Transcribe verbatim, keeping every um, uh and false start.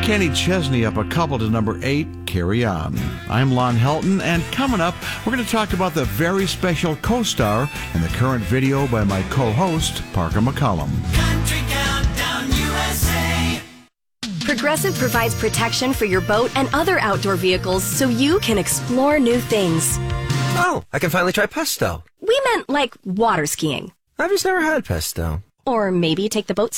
Kenny Chesney up a couple to number eight, Carry On. I'm Lon Helton, and coming up, we're going to talk about the very special co-star in the current video by my co-host, Parker McCollum. Country Countdown U S A. Progressive provides protection for your boat and other outdoor vehicles so you can explore new things. Oh, I can finally try pesto. We meant like water skiing. I've just never had pesto. Or maybe take the boat